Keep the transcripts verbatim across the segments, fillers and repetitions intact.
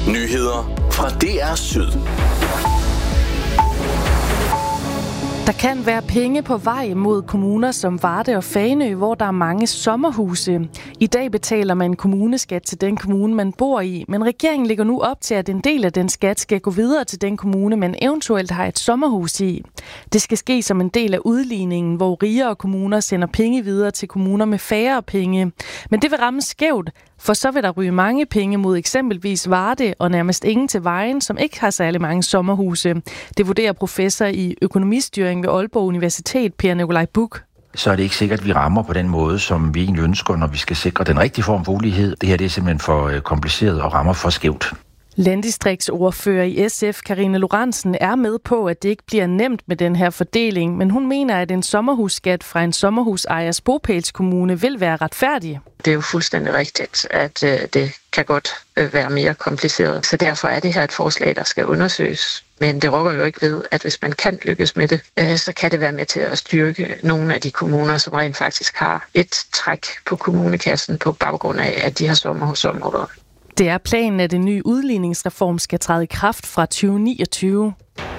Nyheder fra D R Syd. Der kan være penge på vej mod kommuner som Varde og Fanø, hvor der er mange sommerhuse. I dag betaler man kommuneskat til den kommune, man bor i, men regeringen lægger nu op til, at en del af den skat skal gå videre til den kommune, man eventuelt har et sommerhus i. Det skal ske som en del af udligningen, hvor rigere kommuner sender penge videre til kommuner med færre penge. Men det vil ramme skævt, for så vil der ryge mange penge mod eksempelvis Varde og nærmest ingen til Vejen, som ikke har særlig mange sommerhuse. Det vurderer professor i økonomistyring ved Aalborg Universitet, Per Nikolaj Buch. Så er det ikke sikkert, at vi rammer på den måde, som vi egentlig ønsker, når vi skal sikre den rigtige form for ulighed. Det her det er simpelthen for kompliceret og rammer for skævt. Landdistriktsordfører i S F, Karina Lorentzen, er med på, at det ikke bliver nemt med den her fordeling, men hun mener, at en sommerhusskat fra en sommerhusejers bopælskommune vil være retfærdig. Det er jo fuldstændig rigtigt, at øh, det kan godt øh, være mere kompliceret. Så derfor er det her et forslag, der skal undersøges. Men det rokker jo ikke ved, at hvis man kan lykkes med det, øh, så kan det være med til at styrke nogle af de kommuner, som rent faktisk har et træk på kommunekassen på baggrund af, at de har sommerhusområder. Det er planen, at en ny udligningsreform skal træde i kraft fra tyve niogtyve.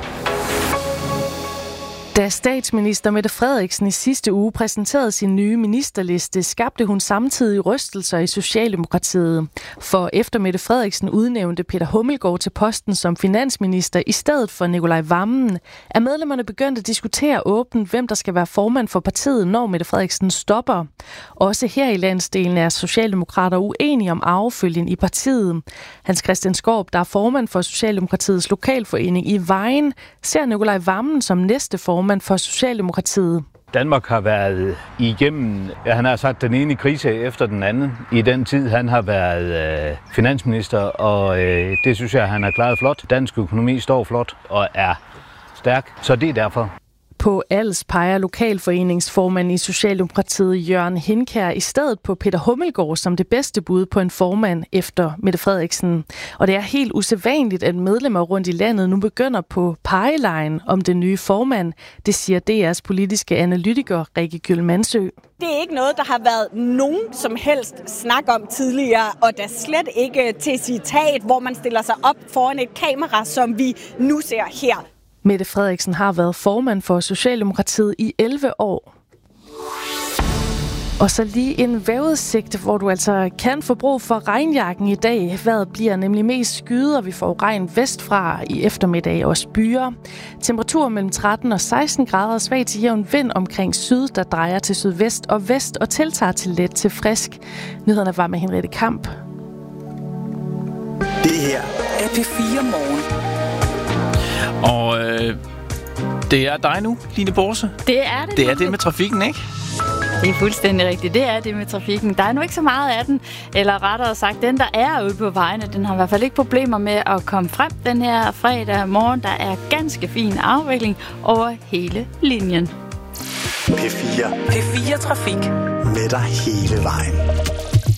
Da statsminister Mette Frederiksen i sidste uge præsenterede sin nye ministerliste, skabte hun samtidig rystelser i Socialdemokratiet. For efter Mette Frederiksen udnævnte Peter Hummelgaard til posten som finansminister i stedet for Nicolai Wammen, er medlemmerne begyndt at diskutere åbent, hvem der skal være formand for partiet, når Mette Frederiksen stopper. Også her i landsdelen er socialdemokrater uenige om arvefølgen i partiet. Hans Christian Skaarup, der er formand for Socialdemokratiets lokalforening i Vejen, ser Nicolai Wammen som næste formand for Socialdemokratiet. Danmark har været igennem, ja, han har sagt den ene krise efter den anden i den tid, han har været øh, finansminister, og øh, det synes jeg, han har klaret flot. Dansk økonomi står flot og er stærk, så det er derfor. På Als peger lokalforeningsformand i Socialdemokratiet Jørgen Hinkær i stedet på Peter Hummelgaard som det bedste bud på en formand efter Mette Frederiksen. Og det er helt usædvanligt, at medlemmer rundt i landet nu begynder på pegelejen om den nye formand. Det siger D R's politiske analytiker Rikke Gyll-Mansø. Det er ikke noget, der har været nogen som helst snak om tidligere, og da slet ikke til citat, hvor man stiller sig op foran et kamera, som vi nu ser her. Mette Frederiksen har været formand for Socialdemokratiet i elleve år. Og så lige en vejrudsigt, hvor du altså kan få brug for regnjakken i dag. Vejret bliver nemlig mest skyet, og vi får regn vestfra i eftermiddag og byer. Temperatur mellem tretten og seksten grader, svag til jævn vind omkring syd, der drejer til sydvest og vest og tiltager til let til frisk. Nyhederne var med Henriette Kamp. Det her er P fire Morgen. Og øh, det er dig nu, Line Borse. Det er det. Det er det med trafikken, ikke? Det er fuldstændig rigtigt. Det er det med trafikken. Der er nu ikke så meget af den, eller rettere sagt, den der er ude på vejene, den har i hvert fald ikke problemer med at komme frem den her fredag morgen. Der er ganske fin afvikling over hele linjen. P fire. P fire Trafik. Med dig hele vejen.